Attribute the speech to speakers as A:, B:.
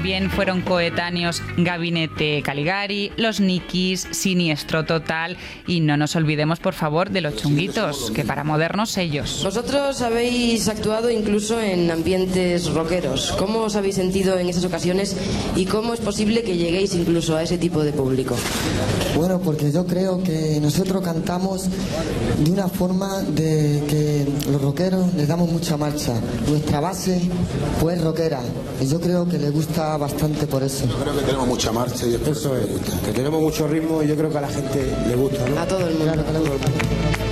A: también fueron coetáneos Gabinete Caligari, Los Nikis, Siniestro Total y no nos olvidemos, por favor, de Los Chunguitos, que para modernos ellos.
B: Vosotros habéis actuado incluso en ambientes rockeros. ¿Cómo os habéis sentido en esas ocasiones y cómo es posible que lleguéis incluso a ese tipo de público?
C: Bueno, porque yo creo que nosotros cantamos de una forma de que los rockeros les damos mucha marcha. Nuestra base pues rockera y yo creo que le gusta bastante por eso.
D: Yo creo que tenemos mucha marcha y
E: eso es, que tenemos mucho ritmo y yo creo que a la gente le gusta, ¿no?
B: A todo el mundo.
C: Claro, claro.